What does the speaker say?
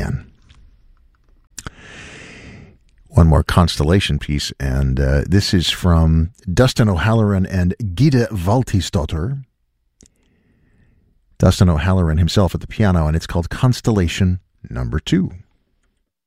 again. One more constellation piece, and this is from Dustin O'Halloran and Gita Valtisdottir. Dustin O'Halloran himself at the piano, and it's called Constellation Number 2.